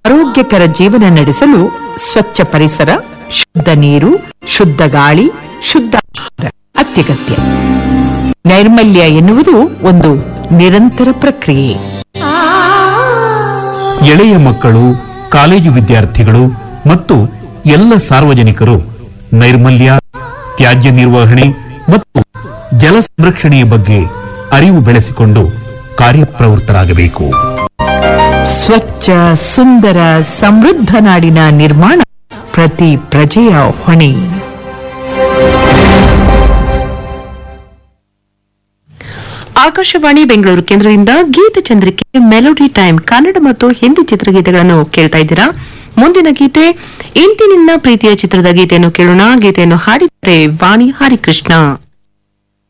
ಆರೋಗ್ಯಕರ ಜೀವನ ನಡೆಸಲು ಸ್ವಚ್ಛ ಪರಿಸರ, ಶುದ್ಧ ನೀರು, ಶುದ್ಧ ಗಾಳಿ, ಶುದ್ಧ ಆಹಾರ ಅತ್ಯಗತ್ಯ. ನೈರ್ಮಲ್ಯ ಎನ್ನುವುದು ಒಂದು ನಿರಂತರ ಪ್ರಕ್ರಿಯೆ. ಎಳೆಯ ಮಕ್ಕಳು, ಕಾಲೇಜು ವಿದ್ಯಾರ್ಥಿಗಳು ಮತ್ತು ಎಲ್ಲ ಸಾರ್ವಜನಿಕರು ನೈರ್ಮಲ್ಯ, ತ್ಯಾಜ್ಯ ನಿರ್ವಹಣೆ ಮತ್ತು ಜಲ ಸಂರಕ್ಷಣೆಯ ಬಗ್ಗೆ ಅರಿವು ಬೆಳೆಸಿಕೊಂಡು ಕಾರ್ಯಪ್ರವೃತ್ತರಾಗಬೇಕು. ಸ್ವಚ್ಛ, ಸುಂದರ, ಸಮೃದ್ಧ ನಾಡಿನ ನಿರ್ಮಾಣ ಪ್ರತಿ ಪ್ರಜೆಯ ಹೊಣೆ. ಆಕಾಶವಾಣಿ ಬೆಂಗಳೂರು ಕೇಂದ್ರದಿಂದ ಗೀತೆ ಚಂದ್ರಿಕೆ ಮೆಲೋಡಿ ಟೈಮ್ ಕನ್ನಡ ಮತ್ತು ಹಿಂದಿ ಚಿತ್ರಗೀತೆಗಳನ್ನು ಕೇಳ್ತಾ ಇದ್ದೀರಾ. ಮುಂದಿನ ಗೀತೆ ಇಂತಿ ನಿನ್ನ ಪ್ರೀತಿಯ ಚಿತ್ರದ ಗೀತೆಯನ್ನು ಕೇಳೋಣ. ಗೀತೆಯನ್ನು ಹಾಡಿದ್ದಾರೆ ವಾಣಿ ಹರಿಕೃಷ್ಣ.